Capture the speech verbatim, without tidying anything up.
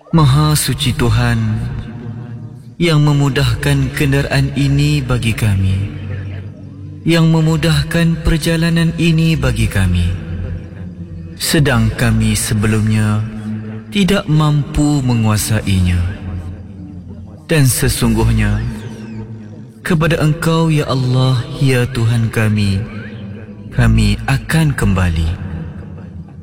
Maha suci Tuhan yang memudahkan kenderaan ini bagi kami, yang memudahkan perjalanan ini bagi kami, sedang kami sebelumnya tidak mampu menguasainya. Dan sesungguhnya kepada Engkau ya Allah, ya Tuhan kami, kami akan kembali.